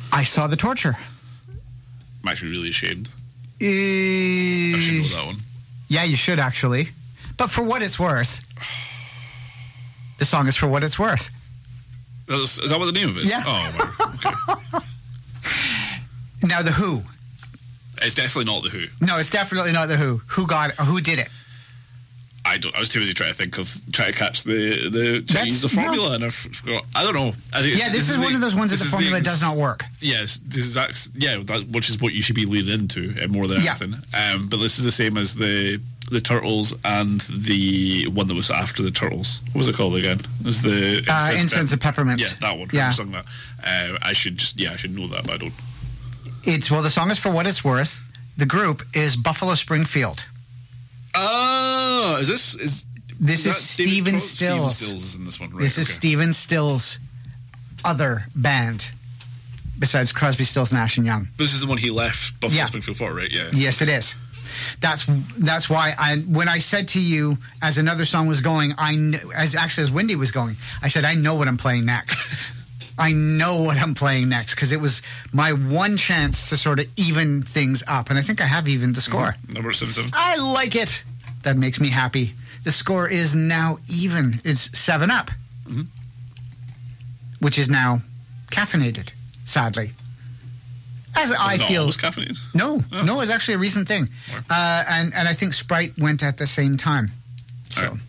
I Saw the Torture. I'm actually really ashamed. I should know that one. Yeah, you should actually. But For What It's Worth, the song is For What It's Worth. Is that what the name of it is? Yeah. Oh, wow. Okay. Now, The Who. It's definitely not The Who. No, it's definitely not The Who. Who did it? I was too busy trying to catch the Chinese formula, and I forgot. I don't know. This is one of those ones that the formula does not work. Yes, which is what you should be leaning into more than anything. But this is the same as the Turtles and the one that was after the Turtles. What was it called again? It was the Incense and Peppermints. Yeah, that one. Yeah, I sung that. I should know that, but I don't. The song is For What It's Worth. The group is Buffalo Springfield. Oh, this is Stephen Stills. Stephen Stills is in this one, right? This is Stephen Stills' other band besides Crosby, Stills, Nash and Young. This is the one he left Buffalo Springfield for, right? Yeah. Yes, it is. That's why when I said to you as another song was going, as Wendy was going, I said I know what I'm playing next. I know what I'm playing next because it was my one chance to sort of even things up. And I think I have evened the score. Number 77. I like it. That makes me happy. The score is now even. It's 7-Up, which is now caffeinated, sadly. As I feel. Was caffeinated? No, it's actually a recent thing. And I think Sprite went at the same time. So, right.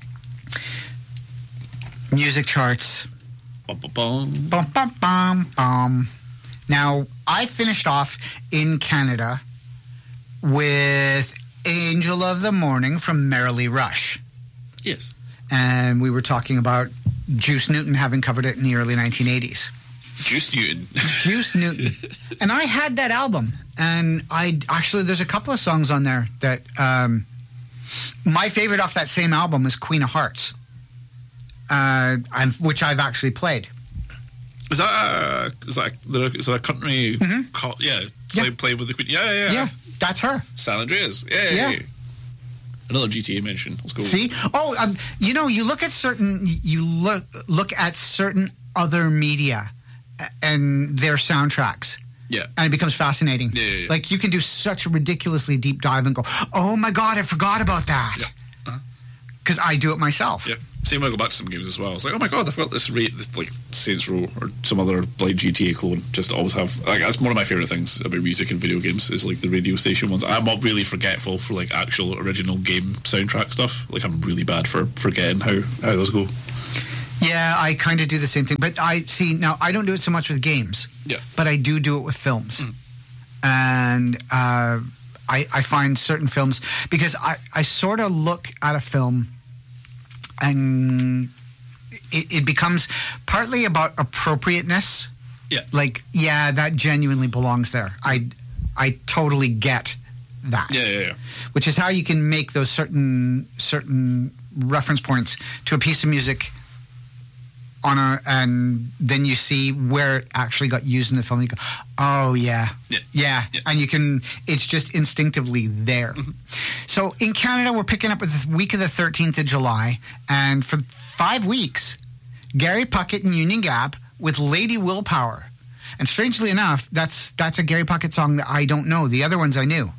Music charts. Bum, bum, bum. Bum, bum, bum, bum. Now, I finished off in Canada with Angel of the Morning from Merrily Rush. Yes. And we were talking about Juice Newton having covered it in the early 1980s. Juice Newton. And I had that album. And there's a couple of songs on there that my favorite off that same album is Queen of Hearts. Which I've actually played. Is that a country? Played with the Queen. Yeah. That's her. San Andreas. Yeah. Another GTA mention. Let's go. See? Oh, you look at certain other media and their soundtracks. Yeah. And it becomes fascinating. Yeah. Like you can do such a ridiculously deep dive and go, oh my God, I forgot about that. Yeah. Because I do it myself. Yeah. Same when I go back to some games as well. It's like, oh my God, I forgot this like Saints Row or some other like GTA clone. Just always have that's one of my favorite things about music and video games is like the radio station ones. I'm not really forgetful for like actual original game soundtrack stuff. Like I'm really bad for forgetting how those go. Yeah, I kind of do the same thing. But I don't do it so much with games. Yeah. But I do it with films. And I find certain films because I sort of look at a film. And it becomes partly about appropriateness. Yeah. Like, that genuinely belongs there. I totally get that. Yeah. Which is how you can make those certain reference points to a piece of music and then you see where it actually got used in the film. You go, oh yeah. And it's just instinctively there. So in Canada, we're picking up with the week of the 13th of July, and for 5 weeks, Gary Puckett and Union Gap with Lady Willpower. And strangely enough, that's a Gary Puckett song that I don't know. The other ones I knew.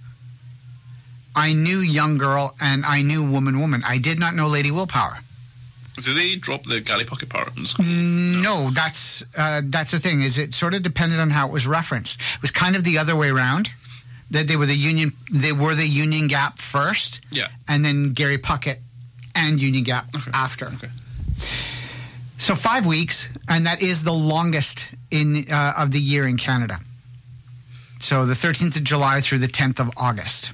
I knew Young Girl and I knew Woman. I did not know Lady Willpower. Do they drop the Gary Puckett part in school? No, that's the thing. Is it sort of depended on how it was referenced? It was kind of the other way around. That they were the Union Gap first, and then Gary Puckett and Union Gap after. Okay. So 5 weeks, and that is the longest of the year in Canada. So the 13th of July through the 10th of August.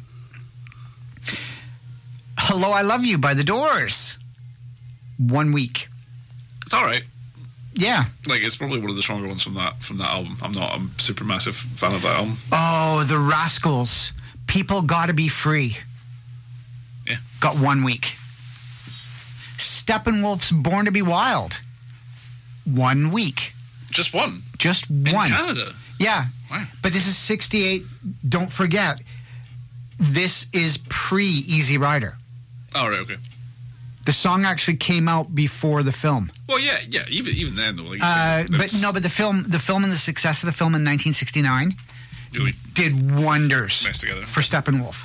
Hello, I Love You by The Doors. 1 week. It's all right. Yeah. Like, it's probably one of the stronger ones from that album. I'm not a super massive fan of that album. Oh, The Rascals. People Gotta Be Free. Yeah. Got 1 week. Steppenwolf's Born to Be Wild. 1 week. Just one? Just one. In Canada? Yeah. Wow. But this is 68. Don't forget, this is pre-Easy Rider. Oh, right, okay. The song actually came out before the film. Well, yeah. Even then, though. Like, but the film and the success of the film in 1969 really did wonders for Steppenwolf.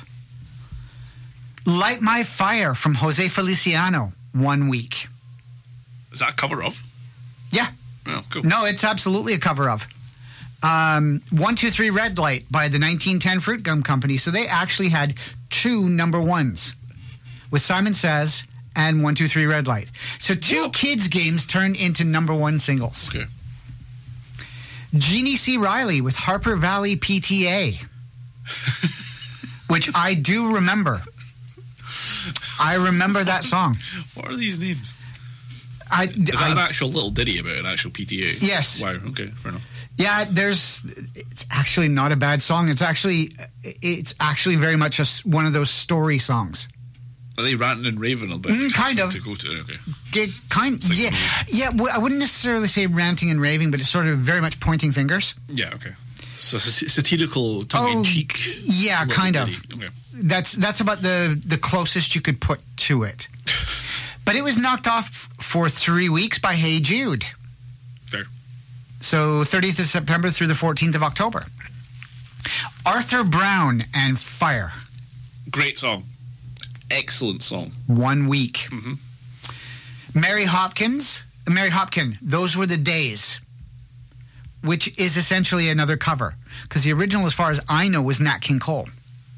Light My Fire from Jose Feliciano, 1 week. Is that a cover of? Yeah. Oh, cool. No, it's absolutely a cover of. 1-2-3 Red Light by the 1910 Fruit Gum Company. So they actually had 2 number ones with Simon Says and 1-2-3 Red Light. So 2 kids' games turned into number 1 singles. Okay. Jeannie C. Riley with Harper Valley PTA, which I do remember. I remember that song. What are these names? Is that an actual little ditty about an actual PTA? Yes. Wow, okay, fair enough. Yeah, it's actually not a bad song. It's actually very much one of those story songs. Are they ranting and raving a bit? Kind of. To go to, okay. Yeah. Well, I wouldn't necessarily say ranting and raving, but it's sort of very much pointing fingers. Yeah, okay. So satirical, tongue-in-cheek. Yeah, kind of. Okay. That's about the closest you could put to it. But it was knocked off for 3 weeks by Hey Jude. Fair. So 30th of September through the 14th of October. Arthur Brown and Fire. Great song. Excellent song. 1 week. Mm-hmm. Mary Hopkin, Those Were the Days, which is essentially another cover. Because the original, as far as I know, was Nat King Cole.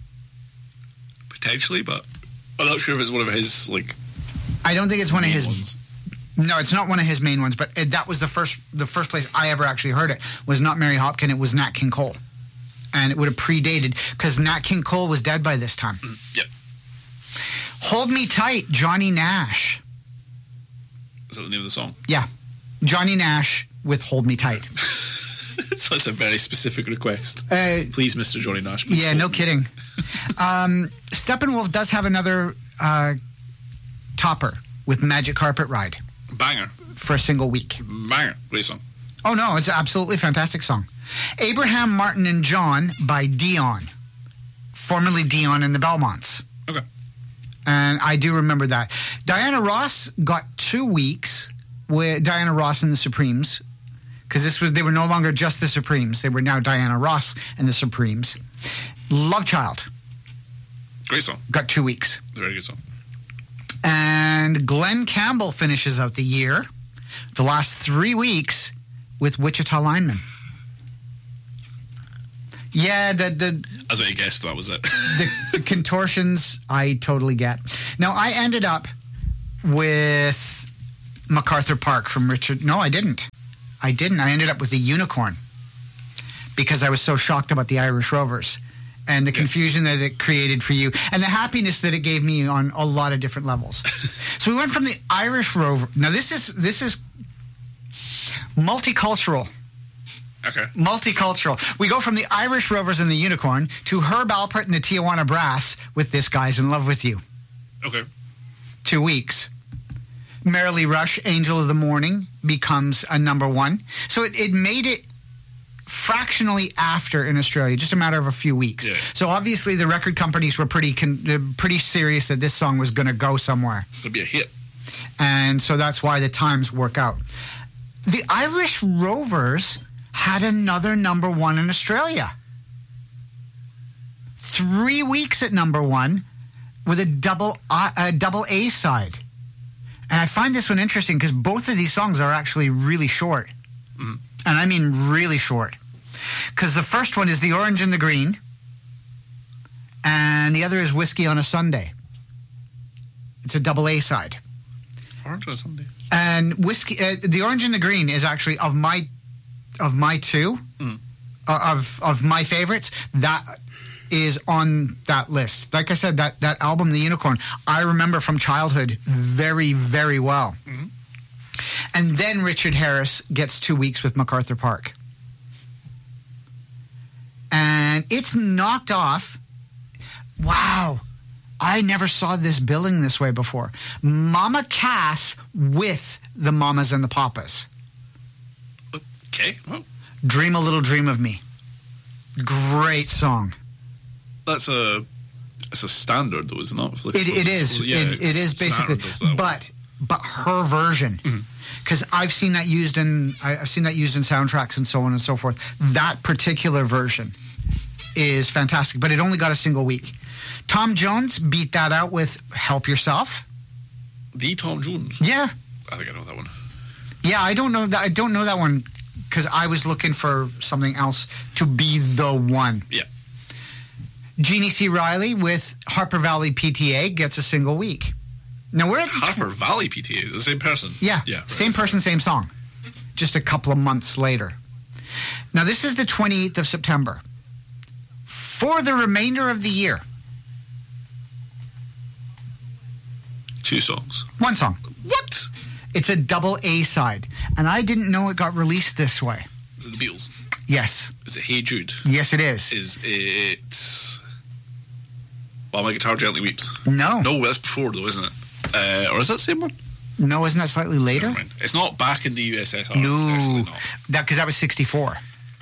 Potentially, but I'm not sure if it's one of his, like... I don't think it's one of his... ones. No, it's not one of his main ones, but that was the first place I ever actually heard it. Was not Mary Hopkin, it was Nat King Cole. And it would have predated, because Nat King Cole was dead by this time. Yep. Hold Me Tight, Johnny Nash. Is that the name of the song? Yeah. Johnny Nash with Hold Me Tight. So that's a very specific request. Please, Mr. Johnny Nash. Please. Yeah, no kidding. Steppenwolf does have another topper with Magic Carpet Ride. Banger. For a single week. Banger. Great song. Oh, no, it's an absolutely fantastic song. Abraham, Martin, and John by Dion. Formerly Dion and the Belmonts. Okay. And I do remember that. Diana Ross got 2 weeks with Diana Ross and the Supremes, because they were no longer just the Supremes. They were now Diana Ross and the Supremes. Love Child. Great song. Got 2 weeks. Very good song. And Glenn Campbell finishes out the year, the last 3 weeks, with Wichita Lineman. Yeah, that's what you guessed. That was it. the contortions, I totally get. Now, I ended up with MacArthur Park from Richard. No, I didn't. I ended up with the Unicorn because I was so shocked about the Irish Rovers and the confusion that it created for you and the happiness that it gave me on a lot of different levels. So we went from the Irish Rover. Now, this is multicultural. Okay. Multicultural. We go from the Irish Rovers and the Unicorn to Herb Alpert and the Tijuana Brass with This Guy's in Love with You. Okay. 2 weeks. Merrily Rush, Angel of the Morning becomes a number 1. So it made it fractionally after in Australia, just a matter of a few weeks. Yeah. So obviously the record companies were pretty serious that this song was going to go somewhere. It's going to be a hit. And so that's why the times work out. The Irish Rovers had another number 1 in Australia. 3 weeks at number 1 with a double A side. And I find this one interesting because both of these songs are actually really short. Mm-hmm. And I mean really short. Because the first one is The Orange and the Green, and the other is Whiskey on a Sunday. It's a double A side. Orange on a Sunday. And The Orange and the Green is actually of my two, of my favorites, that is on that list. Like I said, that album, The Unicorn, I remember from childhood very, very well. Mm-hmm. And then Richard Harris gets 2 weeks with MacArthur Park. And it's knocked off. Wow. I never saw this billing this way before. Mama Cass with the Mamas and the Papas. Okay. Well, Dream a Little Dream of Me. Great song. That's a It's a standard, though, is it not? It is. Yeah, it is basically. But her version, because I've seen that used in soundtracks and so on and so forth. That particular version is fantastic, but it only got a single week. Tom Jones beat that out with "Help Yourself." The Tom Jones. Yeah, I think I know that one. Yeah, I don't know that one because I was looking for something else to be the one. Yeah. Jeannie C. Riley with Harper Valley PTA gets a single week. Now we're at Harper Valley PTA, the same person. Yeah, right, same person, same song. Just a couple of months later. Now this is the 28th of September. For the remainder of the year. 2 songs. 1 song. What? It's a double A side, and I didn't know it got released this way. Is it the Beatles? Yes. Is it Hey Jude? Yes, it is. Is it While My Guitar Gently Weeps? No. No, that's before though, isn't it? Or is that the same one? No, isn't that slightly later? It's not Back in the USSR. No. Definitely not. Because that was 64.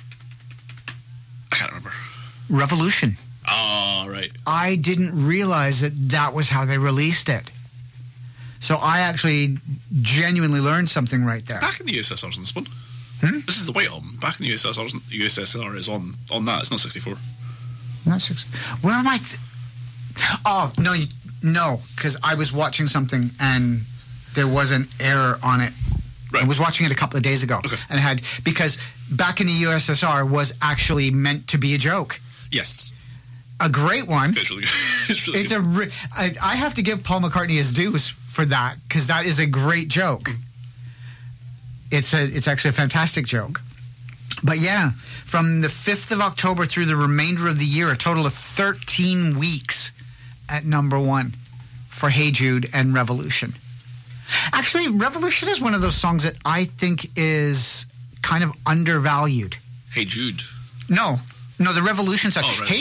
I can't remember. Revolution. Oh, right. I didn't realize that was how they released it. So I actually genuinely learned something right there. Back in the USSR is on this one. This is the White Album. Back in the USSR is on that. It's not 64. Not 6. Where am I? Oh, no, because I was watching something and there was an error on it. Right. I was watching it a couple of days ago. Okay. And because Back in the USSR was actually meant to be a joke. Yes. A great one. It's really good. I have to give Paul McCartney his dues for that because that is a great joke. It's actually a fantastic joke. But yeah, from the 5th of October through the remainder of the year, a total of 13 weeks at number 1 for Hey Jude and Revolution. Actually, Revolution is one of those songs that I think is kind of undervalued. Hey Jude. No, the Revolution song. Oh, right.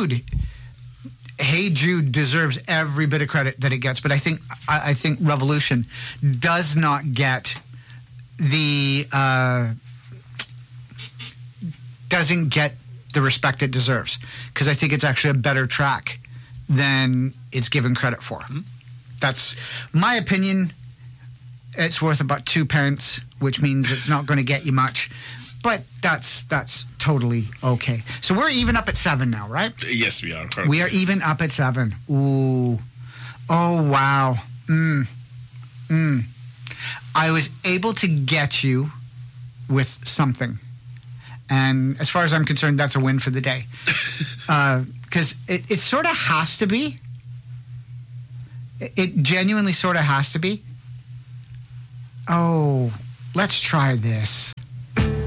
Hey Jude deserves every bit of credit that it gets, but I think Revolution does not get doesn't get the respect it deserves because I think it's actually a better track than it's given credit for. Mm-hmm. That's my opinion. It's worth about 2 pence, which means it's not going to get you much. But that's totally okay. So we're even up at 7 now, right? Yes, we are. We are even up at 7. Ooh. Oh, wow. I was able to get you with something. And as far as I'm concerned, that's a win for the day. Because it sort of has to be. It genuinely sort of has to be. Oh, let's try this.